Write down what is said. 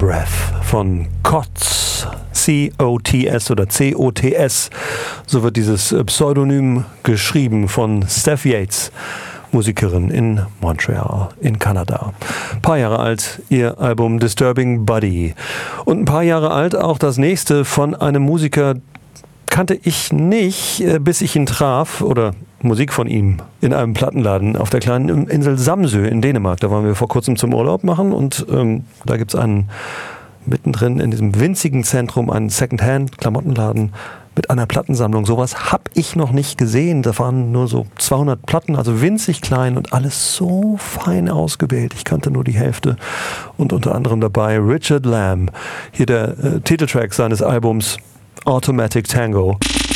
Breath von COTS, C-O-T-S oder C-O-T-S, so wird dieses Pseudonym geschrieben, von Steph Yates, Musikerin in Montreal in Kanada. Ein paar Jahre alt ihr Album Disturbing Body. Und ein paar Jahre alt auch das nächste von einem Musiker, kannte ich nicht, bis ich ihn traf, oder Musik von ihm, in einem Plattenladen auf der kleinen Insel Samsø in Dänemark. Da waren wir vor kurzem zum Urlaub machen und da gibt es einen mittendrin in diesem winzigen Zentrum, einen Secondhand-Klamottenladen mit einer Plattensammlung. Sowas habe ich noch nicht gesehen. Da waren nur so 200 Platten, also winzig klein und alles so fein ausgewählt. Ich kannte nur die Hälfte. Und unter anderem dabei Richard Lamb. Hier der Titeltrack seines Albums Automatic Tango.